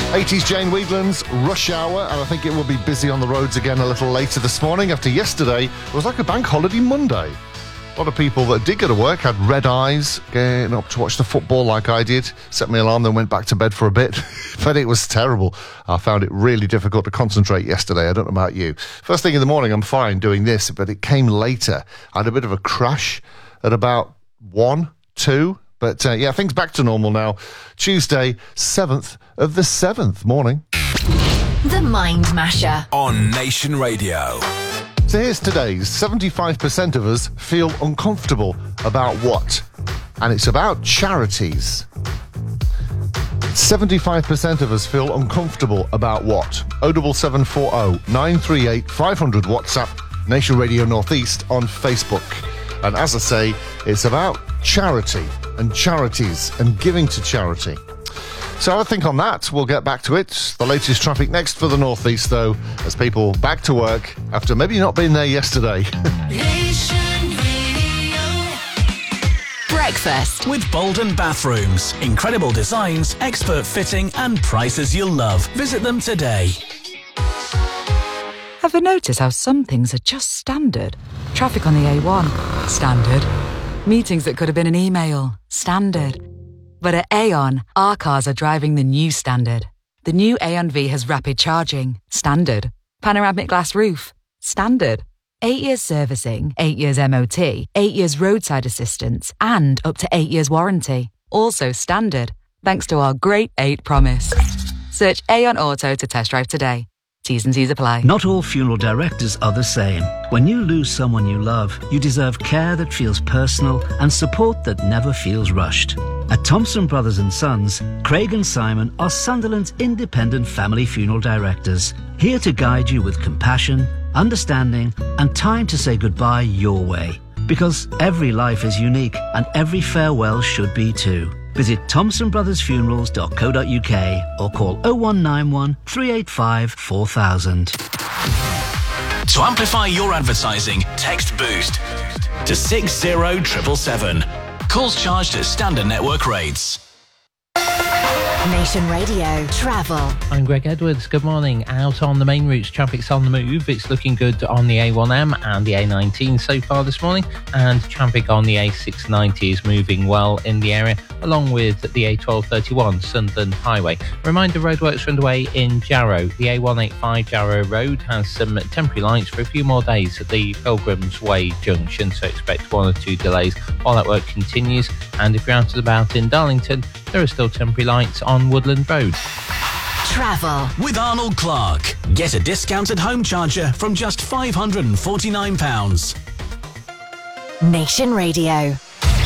80s Jane Wheatland's Rush Hour, and I think it will be busy on the roads again a little later this morning after yesterday. It was like a bank holiday Monday. A lot of people that did go to work had red eyes, getting up to watch the football like I did, set my alarm, then went back to bed for a bit. But it was terrible. I found it really difficult to concentrate yesterday. I don't know about you. First thing in the morning, I'm fine doing this, but it came later. I had a bit of a crash at about 1, 2. But yeah, things back to normal now. Tuesday, 7th of the 7th. Morning. The Mind Masher on Nation Radio. So here's today's. 75% of us feel uncomfortable about what? And it's about charities. 75% of us feel uncomfortable about what? 07740 938 500 WhatsApp, Nation Radio Northeast on Facebook. And as I say, it's about charity and charities and giving to charity. So I think on that, we'll get back to it. The latest traffic next for the Northeast, though, as people back to work after maybe not being there yesterday. Breakfast with Bolden Bathrooms. Incredible designs, expert fitting and prices you'll love. Visit them today. Have you noticed how some things are just standard? Traffic on the A1, standard. Meetings that could have been an email, standard. But at Aon, our cars are driving the new standard. The new Aon V has rapid charging, standard. Panoramic glass roof, standard. 8 years servicing, 8 years MOT, 8 years roadside assistance, and up to 8 years warranty. Also standard, thanks to our Great 8 promise. Search Aon Auto to test drive today. T's and C's apply. Not all funeral directors are the same. When you lose someone you love, you deserve care that feels personal and support that never feels rushed. At Thompson Brothers & Sons, Craig and Simon are Sunderland's independent family funeral directors, here to guide you with compassion, understanding and time to say goodbye your way. Because every life is unique and every farewell should be too. Visit thompsonbrothersfunerals.co.uk or call 0191 385 4000. To amplify your advertising, text BOOST to 60777. Calls charged at standard network rates. Nation Radio Travel. I'm Greg Edwards. Good morning. Out on the main routes, traffic's on the move. It's looking good on the A1M and the A19 so far this morning, and traffic on the A690 is moving well in the area, along with the A1231 Sunderland Highway. Reminder, roadworks are underway in Jarrow. The A185 Jarrow Road has some temporary lights for a few more days at the Pilgrims Way junction, so expect 1 or 2 delays while that work continues. And if you're out and about in Darlington, there are still temporary lights on Woodland Road. Travel with Arnold Clark. Get a discounted home charger from just £549. Nation Radio.